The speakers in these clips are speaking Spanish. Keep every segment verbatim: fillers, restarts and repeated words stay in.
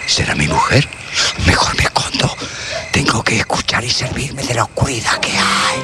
¿Será mi mujer? Mejor me escondo. Tengo que escuchar y servirme de la oscuridad que hay.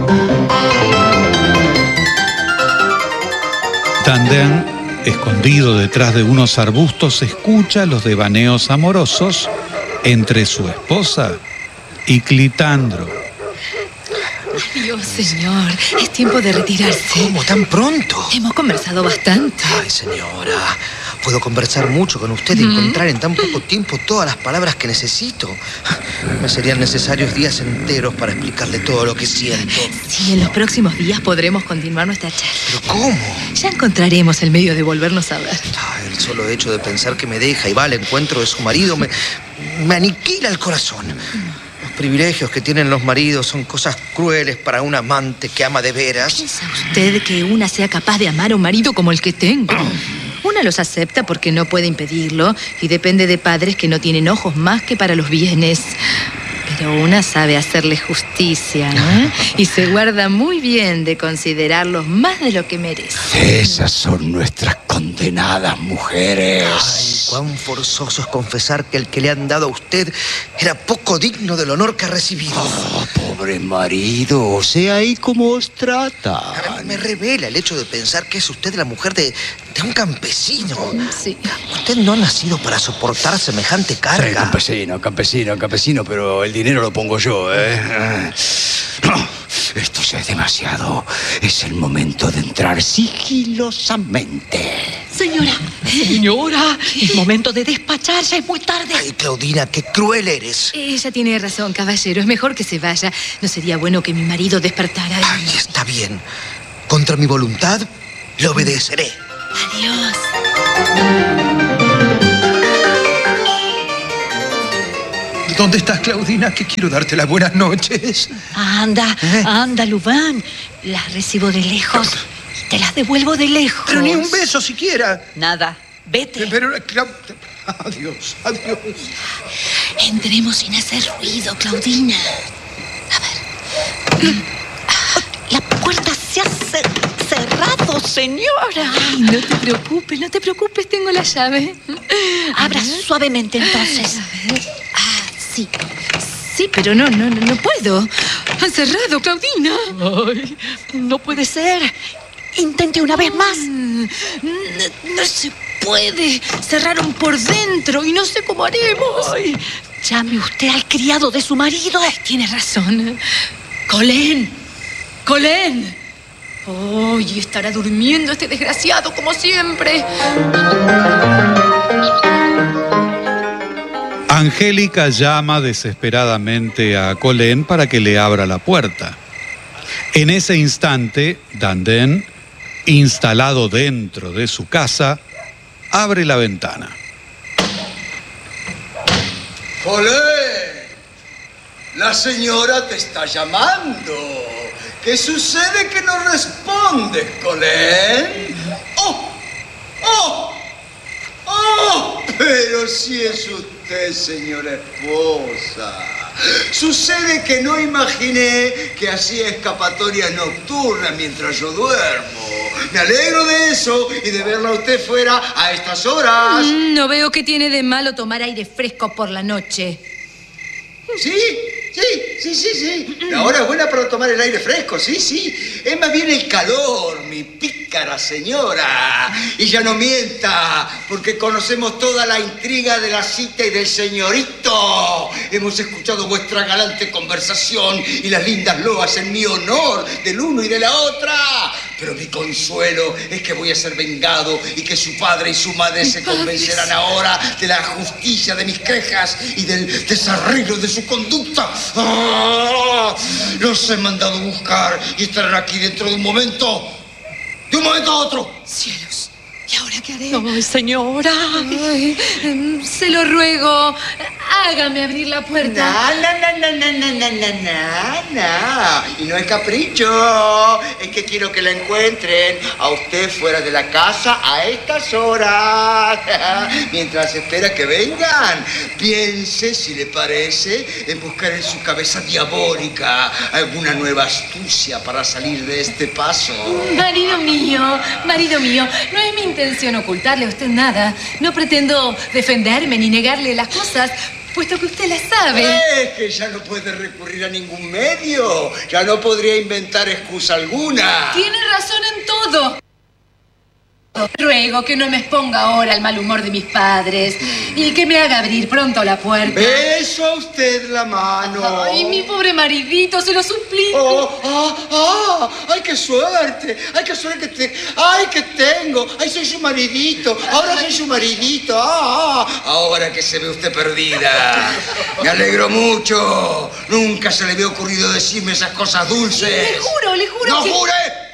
Danden, escondido detrás de unos arbustos, escucha los devaneos amorosos entre su esposa y Clitandro. Adiós, señor. Es tiempo de retirarse. ¿Cómo? ¿Tan pronto? Hemos conversado bastante. Ay, señora. Puedo conversar mucho con usted y ¿Mm? encontrar en tan poco tiempo todas las palabras que necesito. Me serían necesarios días enteros para explicarle todo lo que siento. Sí, en los próximos días podremos continuar nuestra charla. ¿Pero cómo? Ya encontraremos el medio de volvernos a ver. Ay, el solo hecho de pensar que me deja y va al encuentro de su marido me, me aniquila el corazón. Los privilegios que tienen los maridos son cosas crueles para un amante que ama de veras. ¿Piensa usted que una sea capaz de amar a un marido como el que tengo? Una los acepta porque no puede impedirlo y depende de padres que no tienen ojos más que para los bienes. Pero una sabe hacerle justicia, ¿eh? Y se guarda muy bien de considerarlos más de lo que merecen. Esas son nuestras condenadas mujeres. Ay, cuán forzoso es confesar que el que le han dado a usted era poco digno del honor que ha recibido. Oh, pobre marido, sea ahí como os trata. Me revela el hecho de pensar que es usted la mujer de, de un campesino. Sí. Usted no ha nacido para soportar semejante carga. Sí, campesino, campesino, campesino, pero el dinero lo pongo yo, ¿eh? No, esto ya es demasiado. Es el momento de entrar sigilosamente. Señora, señora, es momento de despachar, ya es muy tarde. Ay, Claudina, qué cruel eres. Ella tiene razón, caballero. Es mejor que se vaya. No sería bueno que mi marido despertara. Ay, está bien. Contra mi voluntad, le obedeceré. Adiós. ¿Dónde estás, Claudina? Que quiero darte las buenas noches. Anda, ¿Eh? anda, Lubán. Las recibo de lejos. Te las devuelvo de lejos. Pero ni un beso siquiera. Nada. Vete. Pero, Clau... Adiós, adiós. Entremos sin hacer ruido, Claudina. A ver. La puerta se ha cerrado, señora. Ay, no te preocupes, no te preocupes. Tengo la llave. Abra suavemente, entonces. A ver. Ah, sí. Sí, pero no, no, no puedo. Han cerrado, Claudina. Ay, no puede ser. Intente una vez más. No, no se puede. Cerraron por dentro y no sé cómo haremos. Ay, llame usted al criado de su marido. Ay, tiene razón. Colén. Colén. Ay, estará durmiendo este desgraciado como siempre. Angélica llama desesperadamente a Colén para que le abra la puerta. En ese instante, Danden, instalado dentro de su casa, abre la ventana. ¡Colén! La señora te está llamando. ¿Qué sucede que no respondes, Colén? ¡Oh! ¡Oh! ¡Oh! Pero si es usted, señora esposa. Sucede que no imaginé que hacía escapatorias nocturnas mientras yo duermo. Me alegro de eso y de verla a usted fuera a estas horas. Mm, no veo qué tiene de malo tomar aire fresco por la noche. ¿Sí? Sí, sí, sí, sí. La hora es buena para tomar el aire fresco, sí, sí. Es más bien el calor, mi pícara señora. Y ya no mienta, porque conocemos toda la intriga de la cita y del señorito. Hemos escuchado vuestra galante conversación y las lindas loas en mi honor del uno y de la otra. Pero mi consuelo es que voy a ser vengado y que su padre y su madre se convencerán ahora de la justicia de mis quejas y del desarreglo de su conducta. ¡Ah! Los he mandado buscar y estarán aquí dentro de un momento. De un momento a otro. Cielos, ¿y ahora qué haré? Ay, señora. Ay, se lo ruego. hágame abrir la puerta. No, no, no, no, no, no, no, no, no, no. Y no es capricho. Es que quiero que la encuentren a usted fuera de la casa a estas horas. Mientras espera que vengan, piense, si le parece, en buscar en su cabeza diabólica alguna nueva astucia para salir de este paso. Marido mío, marido mío, no es mi intención ocultarle a usted nada. No pretendo defenderme ni negarle las cosas, puesto que usted las sabe. Es que ya no puede recurrir a ningún medio. Ya no podría inventar excusa alguna. Tiene razón en todo. Ruego que no me exponga ahora al mal humor de mis padres y que me haga abrir pronto la puerta. Beso a usted la mano. Ay, mi pobre maridito, se lo suplico. Oh, ah, ah, ay, qué suerte. Ay, qué suerte que te... Ay, que tengo. Ay, soy su maridito. Ahora soy su maridito. Ah, ah. Ahora que se ve usted perdida. Me alegro mucho. Nunca se le había ocurrido decirme esas cosas dulces. Le juro, le juro ¡No que... jure!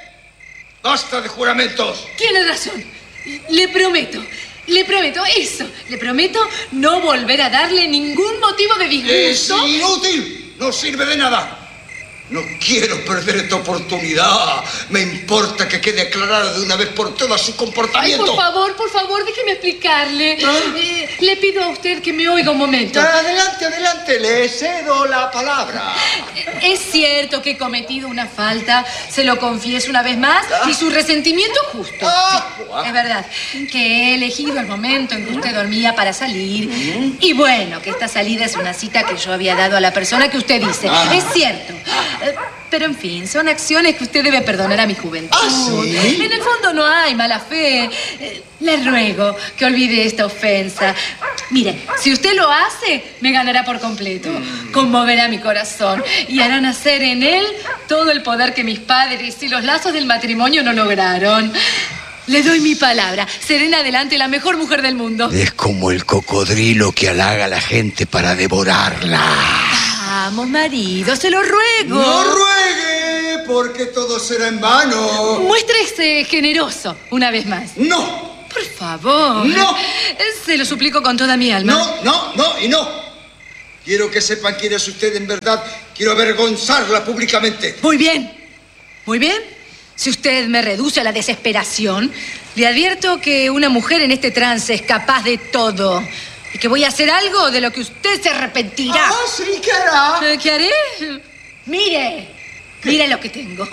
¡Basta de juramentos! Tiene razón. Le prometo, le prometo eso. Le prometo no volver a darle ningún motivo de Es disgusto. inútil. No sirve de nada. No quiero perder esta oportunidad. Me importa que quede aclarado de una vez por todas su Ay, comportamiento. por favor, por favor, déjeme explicarle. Eh, le pido a usted que me oiga un momento. Adelante, adelante. Le cedo la palabra. Es cierto que he cometido una falta, se lo confieso una vez más, y su resentimiento es justo. Ah. Sí, es verdad, que he elegido el momento en que usted dormía para salir. Y bueno, que esta salida es una cita que yo había dado a la persona que usted dice. Ah. Es cierto. Eh, Pero en fin, son acciones que usted debe perdonar a mi juventud. ¿Ah, sí? En el fondo no hay mala fe. Eh, Le ruego que olvide esta ofensa. Mire, si usted lo hace, me ganará por completo. Conmoverá mi corazón y hará nacer en él todo el poder que mis padres y los lazos del matrimonio no lograron. Le doy mi palabra. Seré en adelante la mejor mujer del mundo. Es como el cocodrilo que halaga a la gente para devorarla. Vamos, marido, se lo ruego. No ruegue, porque todo será en vano. Muéstrese generoso una vez más. No, Por favor. No. Se lo suplico con toda mi alma. no, no, no y no. Quiero que sepan quién es usted en verdad. Quiero avergonzarla públicamente. Muy bien. Muy bien. Si usted me reduce a la desesperación, le advierto que una mujer en este trance es capaz de todo. Y que voy a hacer algo de lo que usted se arrepentirá. Ah, sí, ¿qué hará? Eh, ¿Qué haré? Mire, mire lo que tengo.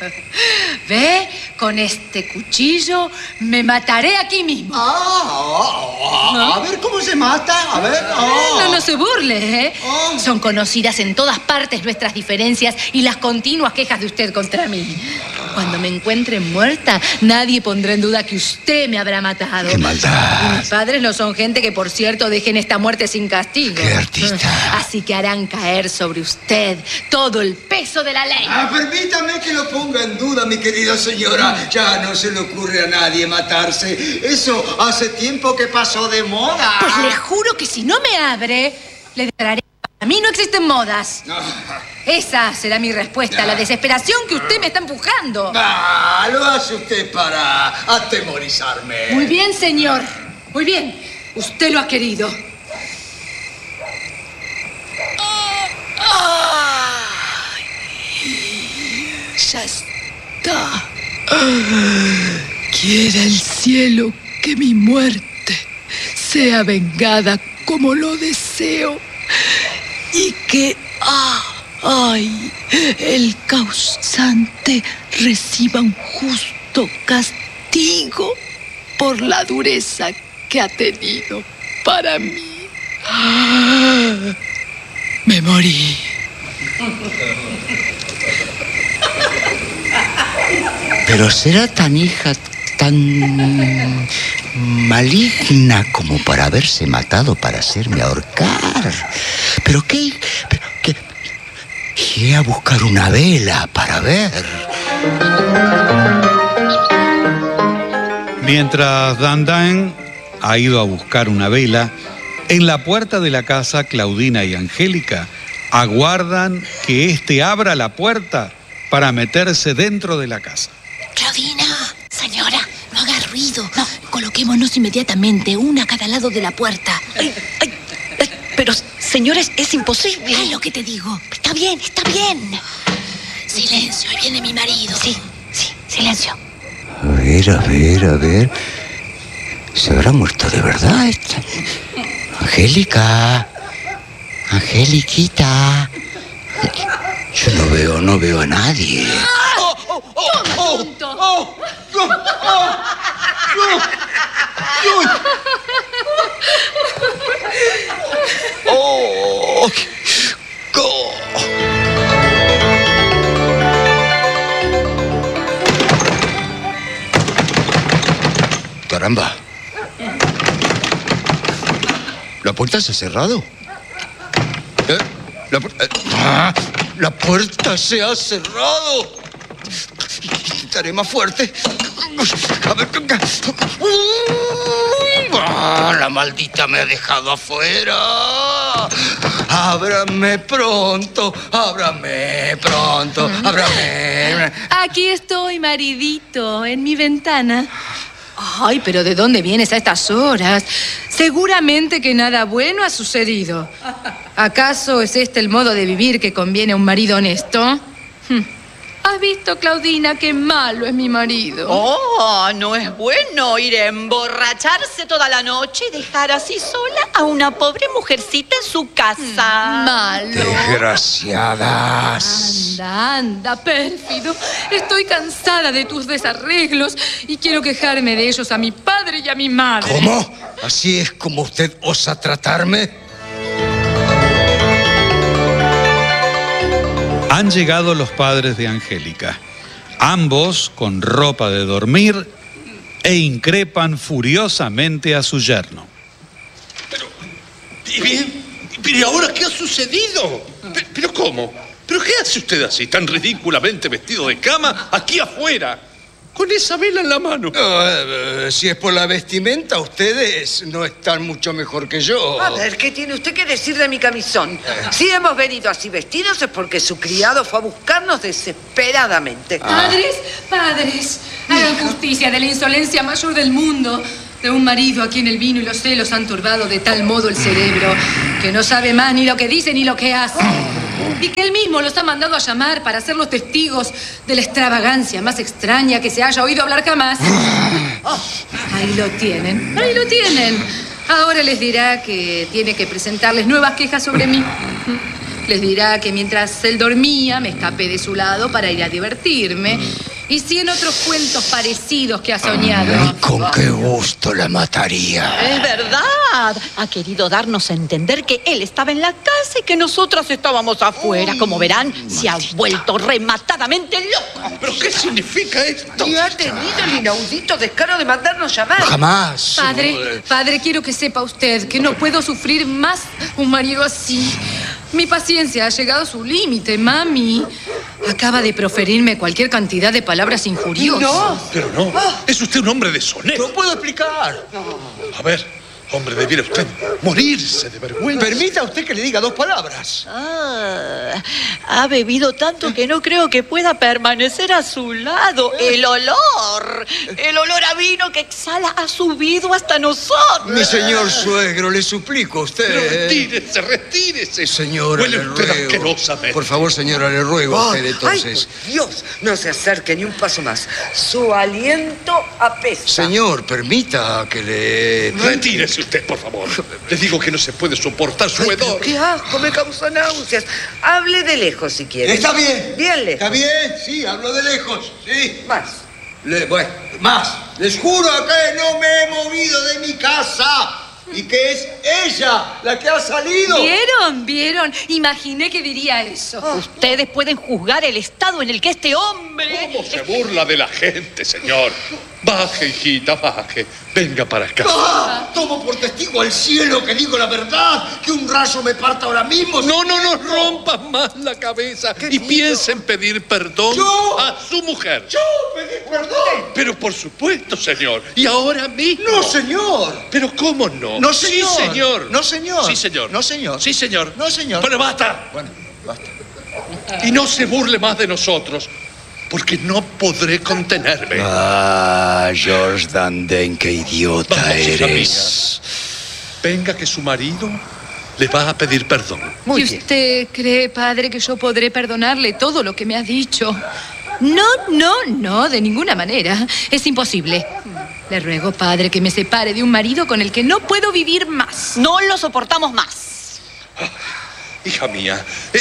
¿Ve? Con este cuchillo me mataré aquí mismo. Ah, ah, ah, a ver cómo se mata. A ver. Ah. No, no se burle, ¿eh? Ah. Son conocidas en todas partes nuestras diferencias y las continuas quejas de usted contra mí. Cuando me encuentre muerta, nadie pondrá en duda que usted me habrá matado. ¡Qué maldad! Y mis padres no son gente que, por cierto, dejen esta muerte sin castigo. ¡Qué artista! Así que harán caer sobre usted todo el peso de la ley. Ah, permítame que lo ponga en duda, mi querida señora. Ya no se le ocurre a nadie matarse. Eso hace tiempo que pasó de moda. Pues le juro que si no me abre, le declararé. A mí no existen modas. No. Esa será mi respuesta a la desesperación que usted me está empujando. Ah, lo hace usted para atemorizarme. Muy bien, señor. Muy bien. Usted lo ha querido. ¡Ay! Ya está. Quiera el cielo que mi muerte sea vengada como lo deseo. Y que, ah, ay, el causante reciba un justo castigo por la dureza que ha tenido para mí. Ah, me morí. Pero será tan hija, tan maligna como para haberse matado para hacerme ahorcar. ¿Pero qué? ¿Pero qué? Iré a buscar una vela para ver. Mientras Dandan ha ido a buscar una vela, en la puerta de la casa, Claudina y Angélica aguardan que éste abra la puerta para meterse dentro de la casa. Claudina, señora, no haga ruido. No, coloquémonos inmediatamente, una a cada lado de la puerta. Ay, ay, ay, pero, señores, es imposible. Es lo que te digo. Está bien, está bien. Silencio, ahí viene mi marido. Sí, sí, silencio. A ver, a ver, a ver. ¿Se habrá muerto de verdad esta? Angélica. Angeliquita. Yo no veo, no veo a nadie. ¡Oh, oh, oh! ¡Oh! ¡Tonto! ¡Oh! ¡Oh! ¡Oh! ¡Oh! ¡Oh! Caramba. ¿La puerta se ha cerrado? ¿Eh? La, pu eh, ah, la puerta se ha cerrado. Intentaré más fuerte. A ver. Ah, la maldita me ha dejado afuera. Ábrame pronto, ábrame pronto, ábrame. Aquí estoy, maridito, en mi ventana. Ay, pero ¿de dónde vienes a estas horas? Seguramente que nada bueno ha sucedido. ¿Acaso es este el modo de vivir que conviene a un marido honesto? ¿Has visto, Claudina, qué malo es mi marido? Oh, no es bueno ir a emborracharse toda la noche y dejar así sola a una pobre mujercita en su casa. Malo. Desgraciadas. Anda, anda, pérfido. Estoy cansada de tus desarreglos y quiero quejarme de ellos a mi padre y a mi madre. ¿Cómo? ¿Así es como usted osa tratarme? Han llegado los padres de Angélica, ambos con ropa de dormir, e increpan furiosamente a su yerno. Pero, ¿y bien? ¿Pero y ahora qué ha sucedido? ¿Pero, pero cómo? ¿Pero qué hace usted así, tan ridículamente vestido de cama, aquí afuera? Con esa vela en la mano. Uh, si es por la vestimenta, ustedes no están mucho mejor que yo. A ver, ¿qué tiene usted que decir de mi camisón? Si hemos venido así vestidos es porque su criado fue a buscarnos desesperadamente. Ah. Padres, padres, hagan justicia de la insolencia mayor del mundo. De un marido a quien el vino y los celos han turbado de tal modo el cerebro que no sabe más ni lo que dice ni lo que hace. Y que él mismo los ha mandado a llamar para ser los testigos de la extravagancia más extraña que se haya oído hablar jamás. Oh, ahí lo tienen, ahí lo tienen. Ahora les dirá que tiene que presentarles nuevas quejas sobre mí. Les dirá que mientras él dormía me escapé de su lado para ir a divertirme. Y cien otros cuentos parecidos que ha soñado. Ay, con qué gusto la mataría. Es verdad. Ha querido darnos a entender que él estaba en la casa y que nosotras estábamos afuera. Uy, como verán, se ha vuelto rematadamente loco. ¿Pero qué significa esto? Y ha tenido el inaudito descaro de mandarnos llamar. Jamás. Padre, padre, quiero que sepa usted que no puedo sufrir más un marido así. Mi paciencia ha llegado a su límite, mami. Acaba de proferirme cualquier cantidad de palabras injuriosas. No. Pero no, es usted un hombre deshonesto. No puedo explicar. A ver, hombre, debiera usted morirse de vergüenza. Permita usted que le diga dos palabras. Ah, ha bebido tanto que no creo que pueda permanecer a su lado. El olor, el olor a vino que exhala ha subido hasta nosotros. Mi señor suegro, le suplico a usted. Pero retírese, retírese. Señora, Huele le usted ruego. asquerosamente. Por favor, señora, le ruego a usted entonces. Ay, por Dios, no se acerque ni un paso más. Su aliento apesta. Señor, permita que le... Retírese usted, por favor. Le digo que no se puede soportar su Ay, hedor. pero qué asco, me causa náuseas. Hable de lejos si quiere. Está bien. Bien lejos. Está bien, sí, hablo de lejos, sí. Más. Le, bueno, más. Les juro que no me he movido de mi casa y que es ella la que ha salido. ¿Vieron? ¿Vieron? Imaginé que diría eso. Ustedes pueden juzgar el estado en el que este hombre... ¿Cómo se burla de la gente, señor? Baje, hijita, baje. Venga para acá. ¡Ah! Tomo por testigo al cielo que digo la verdad, que un rayo me parta ahora mismo. No, no nos rompan más la cabeza y piense en pedir perdón ¿Yo? a su mujer. Yo pedí perdón. Pero por supuesto, señor. Y ahora mismo. No, señor. Pero ¿cómo no? No, señor. Sí, señor. No, señor. Sí, señor. No, señor. Sí, señor. No, señor. Pero basta. Bueno, basta. Y no se burle más de nosotros, porque no podré contenerme. Ah, George Danden, qué idiota Vamos, hija eres. mía. Venga que su marido le va a pedir perdón. ¿Y usted cree, padre, que yo podré perdonarle todo lo que me ha dicho? No, no, no, de ninguna manera. Es imposible. Le ruego, padre, que me separe de un marido con el que no puedo vivir más. No lo soportamos más. Hija mía, eh,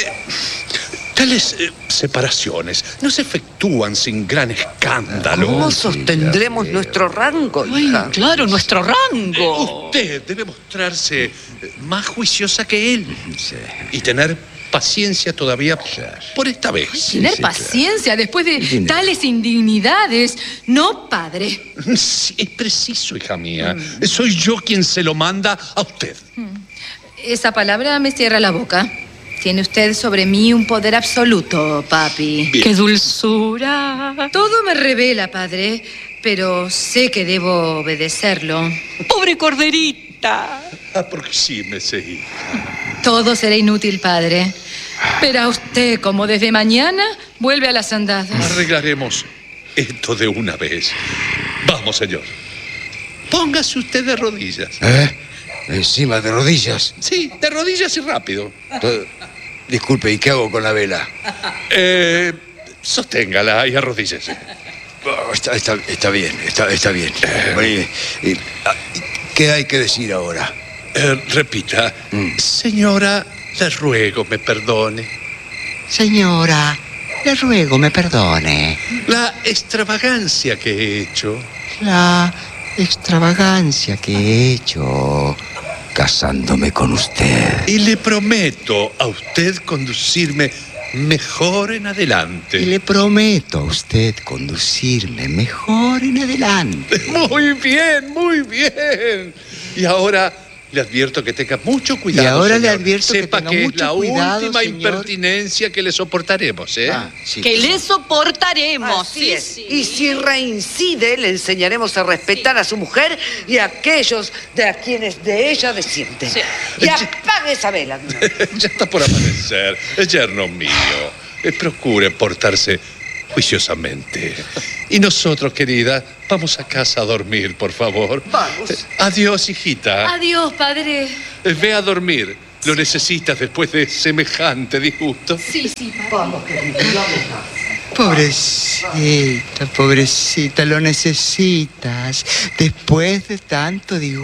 tales eh, separaciones no se efectúan sin gran escándalo. ¿Cómo sostendremos nuestro rango, hija? Ay, claro, nuestro rango. Usted debe mostrarse más juiciosa que él y tener paciencia todavía por esta vez. Tener sí, sí, paciencia claro. después de Dinero. tales indignidades. No, padre. Sí, es preciso, hija mía. Mm. Soy yo quien se lo manda a usted. Esa palabra me cierra la boca. Tiene usted sobre mí un poder absoluto, papi. Bien. ¡Qué dulzura! Todo me revela, padre, pero sé que debo obedecerlo. ¡Pobre corderita! Aproxímese, hija. Todo será inútil, padre. Pero a usted, como desde mañana, vuelve a las andadas. Arreglaremos esto de una vez. Vamos, señor. Póngase usted de rodillas. ¿Eh? ¿Encima de rodillas? Sí, de rodillas y rápido. Disculpe, ¿y qué hago con la vela? Eh, sosténgala y arrodíllese. Oh, está, está, está bien, está, está bien. Eh, ¿Qué hay que decir ahora? Eh, repita. Mm. Señora, le ruego me perdone. Señora, le ruego me perdone. La extravagancia que he hecho. La extravagancia que he hecho casándome con usted. Y le prometo a usted conducirme mejor en adelante. Y le prometo a usted conducirme mejor en adelante. Muy bien, muy bien. Y ahora le advierto que tenga mucho cuidado, Y ahora señor. le advierto Sepa que tenga que mucho es la cuidado, última señor. impertinencia que le soportaremos, ¿eh? Ah, sí, que le soportaremos. Así sí, es. Sí. Y si reincide, le enseñaremos a respetar sí. a su mujer y a aquellos de a quienes de ella descienden. Sí. Y apague esa vela. Ya está por amanecer. Es yerno mío. Eh, procure portarse juiciosamente. Y nosotros, querida, vamos a casa a dormir, por favor. Vamos. Eh, adiós, hijita. Adiós, padre. Eh, ve a dormir. Lo necesitas después de semejante disgusto. Sí, sí, padre. Vamos, querida, vamos. Pobrecita, pobrecita, lo necesitas. Después de tanto disgusto.